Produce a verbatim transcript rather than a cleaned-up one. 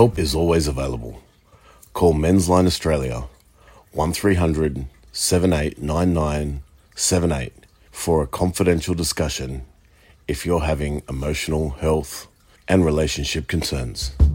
Help is always available. Call Men's Line Australia one three hundred seven eight nine nine seven eight for a confidential discussion if you're having emotional, health, and relationship concerns.